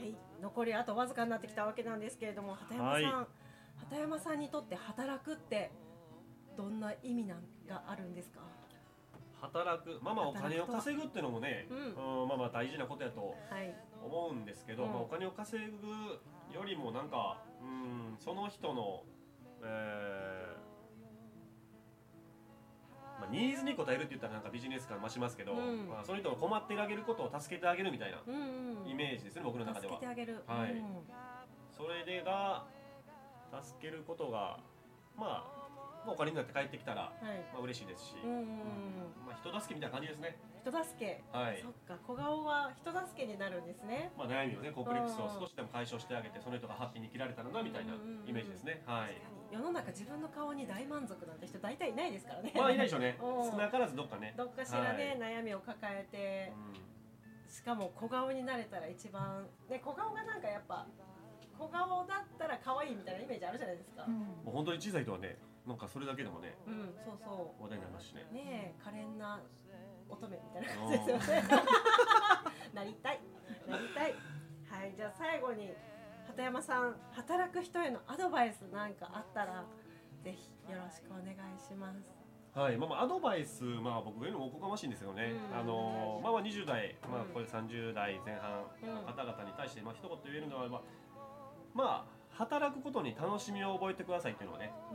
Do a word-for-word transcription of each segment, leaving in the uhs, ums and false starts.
はい残りあとわずかになってきたわけなんですけれども、畑山さん、はい、畑山さんにとって働くってどんな意味なんがあるんですか？ 働く、まあまあお金を稼ぐっていうのもね、うん、まあまあ大事なことやと思うんですけど、はい、まあ、お金を稼ぐよりもなんか、うん、その人の、えーまあ、ニーズに応えるって言ったらなんかビジネス感増しますけど、うん、まあ、その人が困ってあげることを助けてあげるみたいなイメージですね、うんうん、僕の中では。 助けてあげる、 はい、うん、それでが助けることがまあお金になって帰ってきたら、はい、まあ嬉しいですし、うんうんうん、まあ、人助けみたいな感じですね。 人助け、はい、そっか、小顔は人助けになるんですね。 まあ、悩みをね、コンプレックスを少しでも解消してあげて、その人がハッピーに生きられたらなみたいなイメージですね。はい、 世の中自分の顔に大満足なんて人大体いないですからね。 まあいないでしょうね。少なからずどっかね、 どっかしらね、はい、悩みを抱えて、うん、しかも小顔になれたら一番ね、小顔がなんかやっぱ小顔だったら可愛いみたいなイメージあるじゃないですか。うん、 もう本当に小さい人はね、なんかそれだけでもね、 うん、そうそう話題になりますしね。 ねえ、可憐な乙女みたいな感じですよね。なりたい、なりたい。はい、じゃあ最後に畑山さん、働く人へのアドバイスなんかあったらぜひよろしくお願いします。 はい、まあまあアドバイス、まあ僕が言うのもおこがましいんですよね。うん、あのまあまあにじゅう代、まあこれさんじゅう代前半の方々に対してまあ一言言えるのは、まあ、まあ働くことに楽しみを覚えてくださいっていうのはね。うん、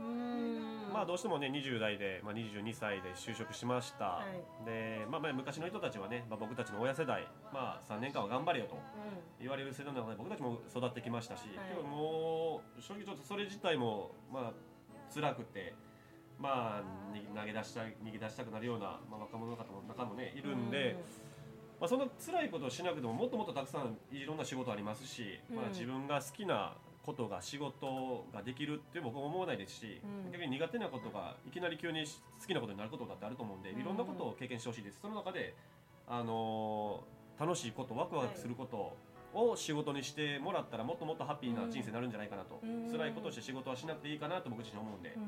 まあどうしてもねにじゅう代で、まあ、にじゅうにさいで就職しました。はい、で、まあまあ昔の人たちはね、まあ、僕たちの親世代、まあさんねんかんは頑張れよと言われる世代なので僕たちも育ってきましたし、はい、でももう正直ちょっとそれ自体もまあ辛くて。まあ、投げ出した逃げ出したくなるような、まあ、若者の方の中もねいるんで、うん、まあ、そんな辛いことをしなくてももっともっとたくさんいろんな仕事ありますし、うん、まあ、自分が好きなことが仕事ができるって僕も思わないですし、うん、逆に苦手なことがいきなり急に好きなことになることだってあると思うんで、いろんなことを経験してほしいです。その中で、あのー、楽しいことワクワクすることを仕事にしてもらったらもっともっとハッピーな人生になるんじゃないかなと、うん、辛いことをして仕事はしなくていいかなと僕自身思うんで、うん、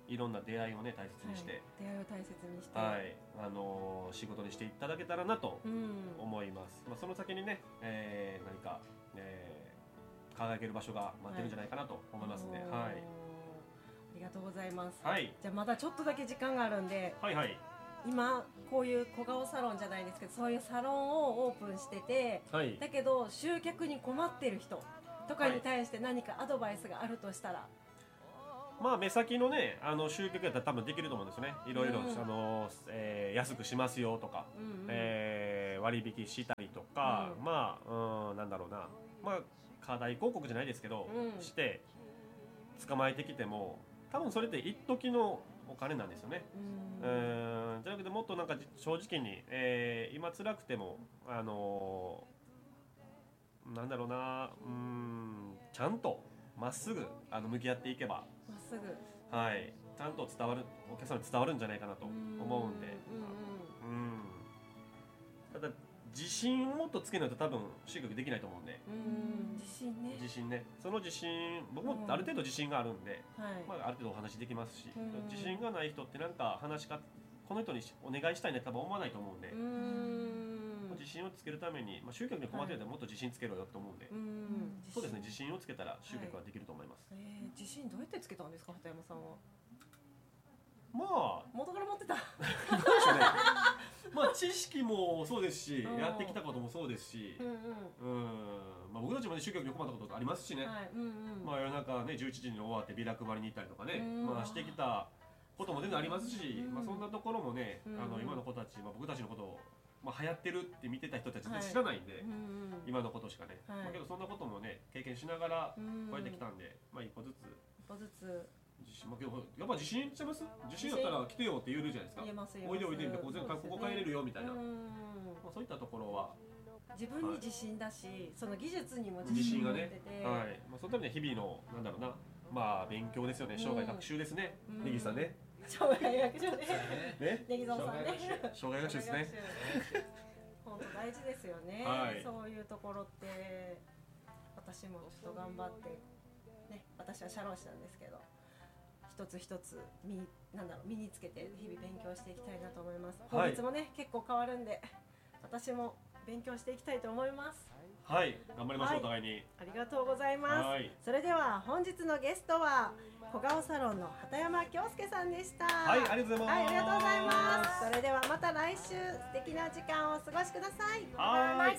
いろんな出会いをね大切にして、はい、 出会いを大切にして、 はい、あのー、仕事にしていただけたらなと思います。うん、まあ、その先にね、えー、何か、えー、輝ける場所が待ってるんじゃないかなと思いますね。はい、はい、ありがとうございます。 はい、 じゃあまだちょっとだけ時間があるんで、 はいはい、 今こういう小顔サロンじゃないですけど、そういうサロンをオープンしてて、はい、だけど集客に困ってる人とかに対して何かアドバイスがあるとしたら、 まあ目先のね、あの集客やったら多分できると思うんですよね。いろいろ、うん、あの、えー、安くしますよとか、うんうん、えー、割引したりとか、うん、まあ、うん、なんだろうな、まあ課題広告じゃないですけど、うん、して捕まえてきても、多分それって一時のお金なんですよね。うん、えー、じゃなくてもっとなんか正直に、えー、今辛くてもあのー、なんだろうな、うん、ちゃんとまっすぐあの向き合っていけば。 まっすぐ、 はい、ちゃんと伝わる、お客さんに伝わるんじゃないかなと思うんで、うん、うん、ただ自信をもっとつけないと多分集客できないと思うんで、 うん、自信ね、 自信ね、その自信、僕もある程度自信があるんで、うん、はい、まあ、ある程度お話できますし、うん、自信がない人ってなんか話しかこの人にお願いしたいねって多分思わないと思うんで、うん、自信をつけるために、まあ、集客に困ってる人はもっと自信つけろよと思うんで、はい、うん、そうですね、自信をつけたら集客はできると思います。 はい、えー、自信どうやってつけたんですか、畑山さんは。 まあ元から持ってたどうでしょうね。まあ知識もそうですし、やってきたこともそうですし、うんうん、うん、まあ、僕たちもね集客に困ったことありますしね、はい、うんうん、まあ夜中ねじゅういちじに終わってビラ配りに行ったりとかね、まあしてきたことも全然ありますし、うん、まあそんなところもね、うん、あの今の子たち、まあ、僕たちのことを、まあ、流行ってるって見てた人たち全然知らないんで、はい、うんうん、今のことしかね、はい、まあ、けどそんなこともね経験しながらこうやってきたんで、まあ一歩ずつ一歩ずつ自信、まあ、やっぱ自信ちゃいます？自信やったら来てよって言えるじゃないですか。 言えますよ。 おいでおいでみたいな、ここここ帰れるよみたいな、うん、まあ、そういったところは自分に自信だし、はい、その技術にも自信が持ってて、 ね、はい、まあ、そのために日々のなんだろうな、まあ勉強ですよね、生涯学習ですね、うん、根岸さんね、 生涯学習ね、ね、根岸さんね、 生涯学習ですね。 本当大事ですよね、はい、そういうところって私もちょっと頑張ってね、私は社労士なんですけど。一つ一つ身なんだろう身につけて日々勉強していきたいなと思います。法律もね、はい、結構変わるんで、私も勉強していきたいと思います。 はい、頑張りましょう、 はい、 お互いに。 ありがとうございます。 はい、 それでは本日のゲストは小顔サロンの畑山京介さんでした。 はい、ありがとうございます。 はい、ありがとうございます。それではまた来週素敵な時間をお過ごしください。 はい。